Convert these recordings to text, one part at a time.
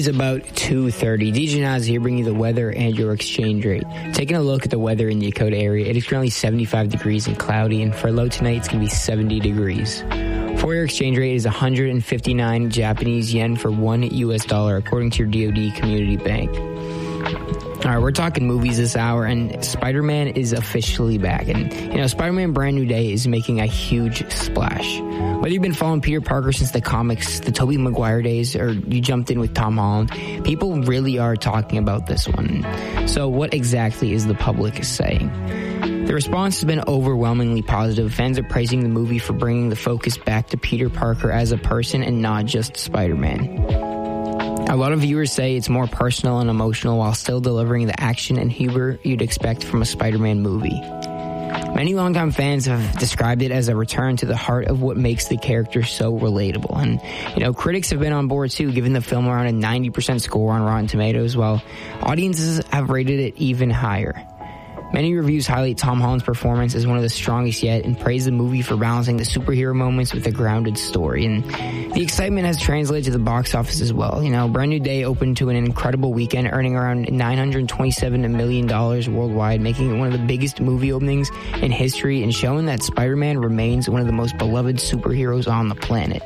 is about 2:30. DJ Naz here bringing you the weather and your exchange rate. Taking a look at the weather in the Dakota area, it is currently 75 degrees and cloudy, and for a low tonight, it's going to be 70 degrees. For your exchange rate is 159 Japanese yen for $1 US, according to your DoD Community Bank. All right, we're talking movies this hour, and Spider-Man is officially back. And, Spider-Man Brand New Day is making a huge splash. Whether you've been following Peter Parker since the comics, the Tobey Maguire days, or you jumped in with Tom Holland, people really are talking about this one. So what exactly is the public saying? The response has been overwhelmingly positive. Fans are praising the movie for bringing the focus back to Peter Parker as a person and not just Spider-Man. A lot of viewers say it's more personal and emotional while still delivering the action and humor you'd expect from a Spider-Man movie. Many longtime fans have described it as a return to the heart of what makes the character so relatable. And, critics have been on board too, giving the film around a 90% score on Rotten Tomatoes, while audiences have rated it even higher. Many reviews highlight Tom Holland's performance as one of the strongest yet and praise the movie for balancing the superhero moments with a grounded story. And the excitement has translated to the box office as well. Brand New Day opened to an incredible weekend, earning around $927 million worldwide, making it one of the biggest movie openings in history and showing that Spider-Man remains one of the most beloved superheroes on the planet.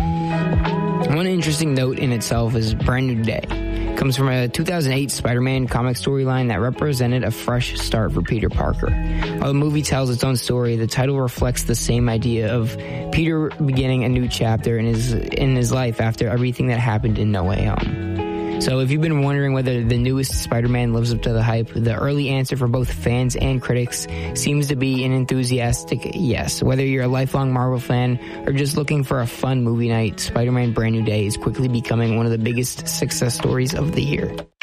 One interesting note in itself is Brand New Day comes from a 2008 Spider-Man comic storyline that represented a fresh start for Peter Parker. While the movie tells its own story, the title reflects the same idea of Peter beginning a new chapter in his life after everything that happened in No Way Home. So if you've been wondering whether the newest Spider-Man lives up to the hype, the early answer for both fans and critics seems to be an enthusiastic yes. Whether you're a lifelong Marvel fan or just looking for a fun movie night, Spider-Man Brand New Day is quickly becoming one of the biggest success stories of the year.